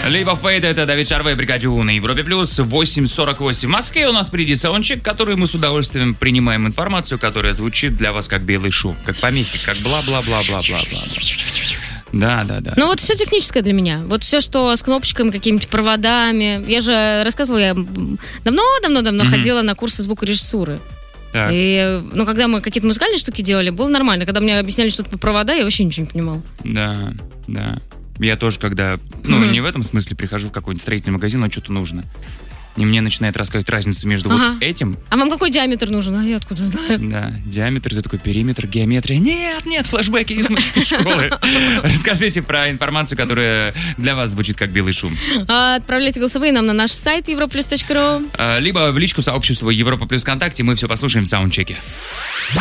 Либо Фейт, это Давид Шарвей, Бригадю на Европе Плюс, 8:48 в Москве. У нас впереди саундчек, который мы с удовольствием принимаем информацию, которая звучит для вас как белый шум, как помехи, как бла-бла-бла-бла-бла-бла. Да. Ну вот все техническое для меня. Вот все, что с кнопочками, какими-то проводами. Я же рассказывала, я давно ходила на курсы звукорежиссуры. Так. И, когда мы какие-то музыкальные штуки делали, было нормально. Когда мне объясняли что-то по провода, я вообще ничего не понимала. Да. Я тоже, когда, не в этом смысле, прихожу в какой-нибудь строительный магазин, но что-то нужно. И мне начинает рассказывать разницу между вот этим. А вам какой диаметр нужен? А я откуда знаю? Да, диаметр, это такой периметр, геометрия. Нет, флешбеки из моей школы. Расскажите про информацию, которая для вас звучит как белый шум. Отправляйте голосовые нам на наш сайт europlus.ru. Либо в личку сообщества Европа Плюс ВКонтакте. Мы все послушаем в саундчеке.